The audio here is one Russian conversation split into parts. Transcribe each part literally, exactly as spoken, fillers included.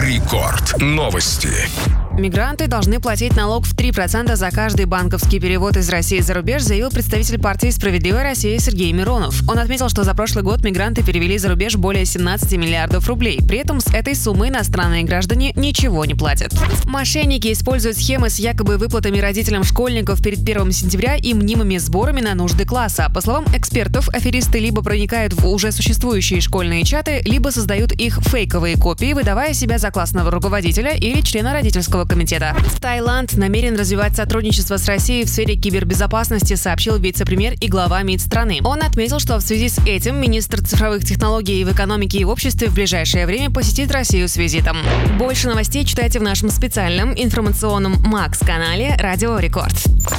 Рекорд. Новости. Мигранты должны платить налог в три процента за каждый банковский перевод из России за рубеж, заявил представитель партии «Справедливая Россия» Сергей Миронов. Он отметил, что за прошлый год мигранты перевели за рубеж более семнадцати миллиардов рублей. При этом с этой суммы иностранные граждане ничего не платят. Мошенники используют схемы с якобы выплатами родителям школьников перед первым сентября и мнимыми сборами на нужды класса. По словам экспертов, аферисты либо проникают в уже существующие школьные чаты, либо создают их фейковые копии, выдавая себя за классного руководителя или члена родительского комитета. Таиланд намерен развивать сотрудничество с Россией в сфере кибербезопасности, сообщил вице-премьер и глава МИД страны. Он отметил, что в связи с этим министр цифровых технологий в экономике и обществе в ближайшее время посетит Россию с визитом. Больше новостей читайте в нашем специальном информационном Макс-канале «Радио Рекорд».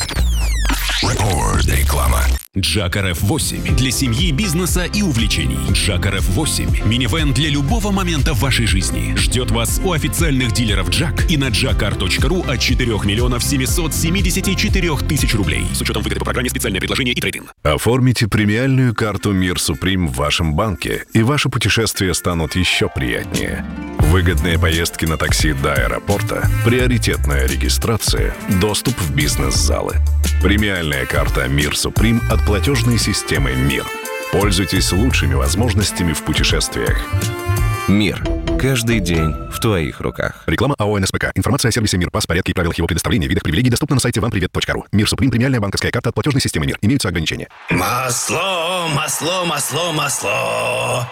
Рекорд. Реклама. Джак эр эф восемь для семьи, бизнеса и увлечений. Джак эр эф восемь – минивэн для любого момента в вашей жизни. Ждет вас у официальных дилеров Джак и на джакар точка ру от четырёх миллионов семисот семидесяти четырёх тысяч рублей. С учетом выгоды по программе «Специальное предложение» и трейд-ин. Оформите премиальную карту Мир Суприм в вашем банке, и ваши путешествия станут еще приятнее. Выгодные поездки на такси до аэропорта, приоритетная регистрация, доступ в бизнес-залы. Премиальная карта Мир Суприм от платежной системы «Мир». Пользуйтесь лучшими возможностями в путешествиях. Мир. Каждый день в твоих руках. Реклама АО эн эс пэ ка. Информация о сервисе «Мир», пас, порядке и правилах его предоставления, видах привилегий доступна на сайте вам привет точка ру. Мир Суприм. Премиальная банковская карта от платежной системы «Мир». Имеются ограничения. Масло, масло, масло, масло.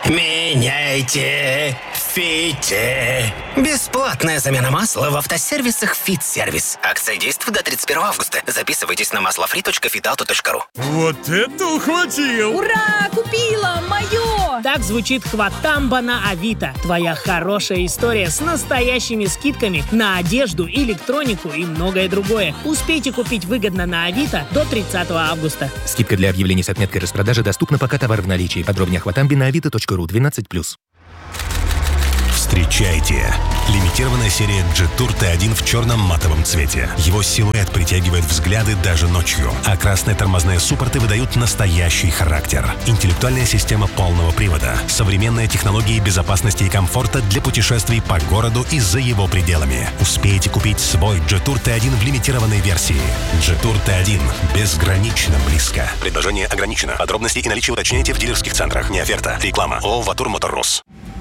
Меняйте в Фите. Бесплатная замена масла в автосервисах «Фит-сервис». Акция действует до тридцать первого августа. Записывайтесь на маслофри точка фитауто точка ру. Вот это ухватил! Ура! Купила! Мое! Так звучит хватамба на Авито. Твоя хорошая история с настоящими скидками на одежду, электронику и многое другое. Успейте купить выгодно на Авито до тридцатого августа. Скидка для объявлений с отметкой распродажи доступна, пока товар в наличии. Подробнее о хватамбе на авито точка ру. двенадцать плюс. Встречайте! Лимитированная серия Jetour ти один в черном матовом цвете. Его силуэт притягивает взгляды даже ночью, а красные тормозные суппорты выдают настоящий характер. Интеллектуальная система полного привода, современные технологии безопасности и комфорта для путешествий по городу и за его пределами. Успейте купить свой Jetour ти один в лимитированной версии. Jetour ти один. Безгранично близко. Предложение ограничено. Подробности и наличие уточняйте в дилерских центрах. Не оферта. Реклама. ООО «Ватур Моторрус».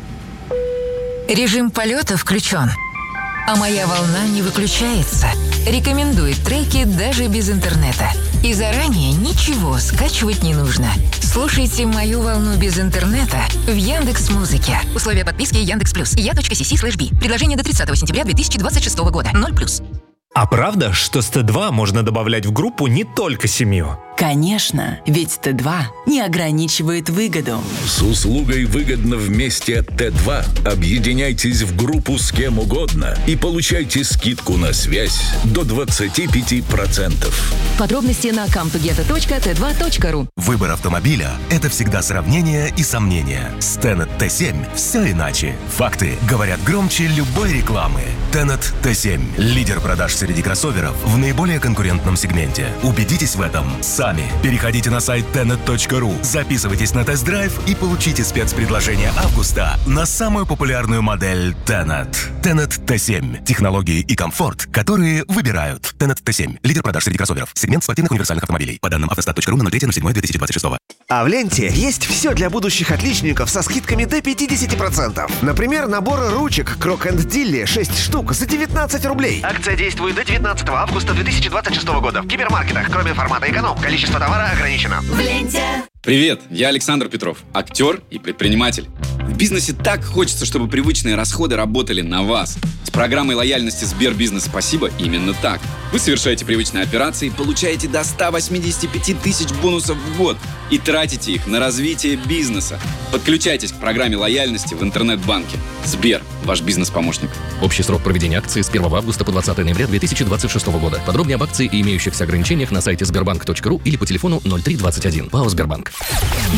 Режим полета включен, а моя волна не выключается. Рекомендует треки даже без интернета. И заранее ничего скачивать не нужно. Слушайте мою волну без интернета в Яндекс.Музыке. Условия подписки Яндекс.Плюс. я.си.си слэш би. Предложение до тридцатого сентября две тысячи двадцать шестого года. ноль плюс. А правда, что с Т два можно добавлять в группу не только семью? Конечно, ведь Т два не ограничивает выгоду. С услугой «Выгодно вместе» от Т два объединяйтесь в группу с кем угодно и получайте скидку на связь до двадцати пяти процентов. Подробности на кам ту гета точка тэ два точка ру. Выбор автомобиля – это всегда сравнение и сомнения. С Tenet Т семь все иначе. Факты говорят громче любой рекламы. Tenet Т семь – лидер продаж среди кроссоверов в наиболее конкурентном сегменте. Убедитесь в этом сами. Переходите на сайт тенет точка ру, записывайтесь на тест-драйв и получите спецпредложение августа на самую популярную модель Tenet. Tenet Т семь. Технологии и комфорт, которые выбирают. Tenet Т семь. Лидер продаж среди кроссоверов. Сегмент спортивных универсальных автомобилей. По данным автостат точка ру на ноль третьего седьмого две тысячи двадцать шестого. А в ленте есть все для будущих отличников со скидками до пятидесяти процентов. Например, набор ручек Крок энд Дилли шесть штук за девятнадцать рублей. Акция действует до девятнадцатого августа две тысячи двадцать шестого года. В гипермаркетах, кроме формата эконом, количество товара ограничено. В ленте. Привет, я Александр Петров, актер и предприниматель. В бизнесе так хочется, чтобы привычные расходы работали на вас. С программой лояльности Сбербизнес «Спасибо» именно так. Вы совершаете привычные операции, получаете до ста восьмидесяти пяти тысяч бонусов в год и тратите их на развитие бизнеса. Подключайтесь к программе лояльности в интернет-банке. Сбер, ваш бизнес-помощник. Общий срок проведения акции с первого августа по двадцатое ноября две тысячи двадцать шестого года. Подробнее об акции и имеющихся ограничениях на сайте сбербанк точка ру или по телефону ноль три двадцать один. ПАО «Сбербанк».